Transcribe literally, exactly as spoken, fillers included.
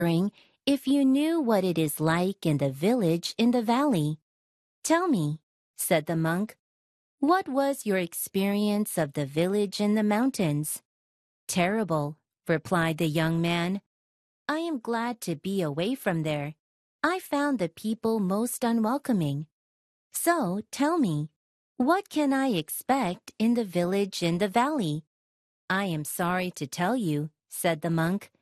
wondering if you knew what it is like in the village in the valley. Tell me, said the monk, what was your experience of the village in the mountains? Terrible, replied the young man. I am glad to be away from there. I found the people most unwelcoming. So tell me, what can I expect in the village in the valley? I am sorry to tell you, said the monk,